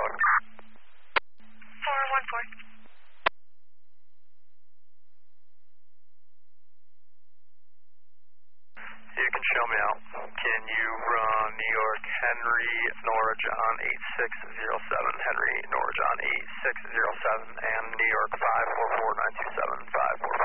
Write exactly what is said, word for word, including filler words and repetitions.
four one four. You can show me out. Can you run New York Henry Nora John eight six zero seven, Henry Nora John eight six zero seven, and New York five four four nine two seven, five four